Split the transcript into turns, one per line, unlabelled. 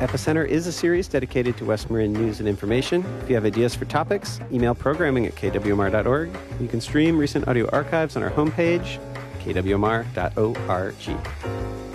Epicenter is a series dedicated to West Marin news and information. If you have ideas for topics, email programming@kwmr.org. You can stream recent audio archives on our homepage, kwmr.org.